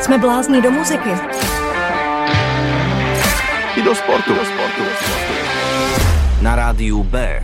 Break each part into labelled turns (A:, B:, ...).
A: Jsme blázni do muziky.
B: I do sportu.
C: Na rádiu B.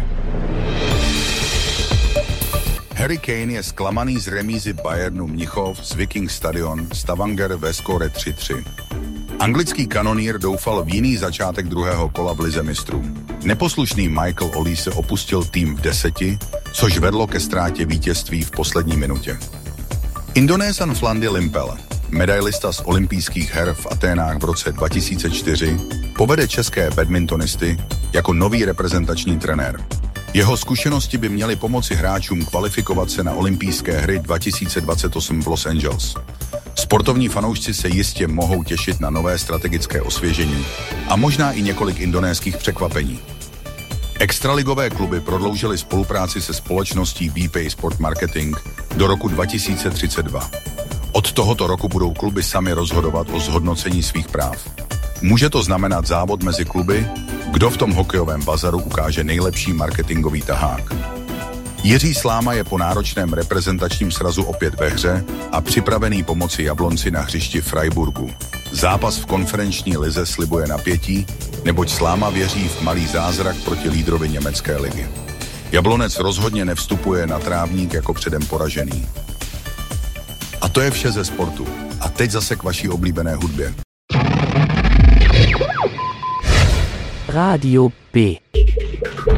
D: Harry Kane je zklamaný z remízy Bayernu Mnichov z Viking Stadion Stavanger ve skóre 3-3. Anglický kanonýr doufal v jiný začátek druhého kola v lize mistrů. Neposlušný Michael Olise opustil tým v 10, což vedlo ke ztrátě vítězství v poslední minutě. Indonésan Flandy Limpel, medailista z olympijských her v Aténách v roce 2004, povede české badmintonisty jako nový reprezentační trenér. Jeho zkušenosti by měly pomoci hráčům kvalifikovat se na olympijské hry 2028 v Los Angeles. Sportovní fanoušci se jistě mohou těšit na nové strategické osvěžení a možná i několik indonéských překvapení. Extraligové kluby prodloužily spolupráci se společností BP Sport Marketing do roku 2032. Od tohoto roku budou kluby sami rozhodovat o zhodnocení svých práv. Může to znamenat závod mezi kluby, kdo v tom hokejovém bazaru ukáže nejlepší marketingový tahák. Jiří Sláma je po náročném reprezentačním srazu opět ve hře a připravený pomoci Jablonci na hřišti Freiburgu. Zápas v konferenční lize slibuje napětí, neboť Sláma věří v malý zázrak proti lídrovi německé ligy. Jablonec rozhodně nevstupuje na trávník jako předem poražený. A to je vše ze sportu. A teď zase k vaší oblíbené hudbě.
C: Rádio B.